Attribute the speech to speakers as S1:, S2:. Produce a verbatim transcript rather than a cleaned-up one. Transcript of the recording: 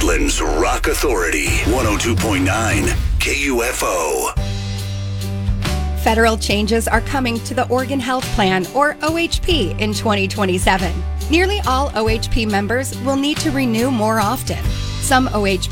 S1: Portland's Rock Authority, one oh two point nine K U F O.
S2: Federal changes are coming to the Oregon Health Plan, or O H P, in twenty twenty-seven. Nearly all O H P members will need to renew more often. Some O H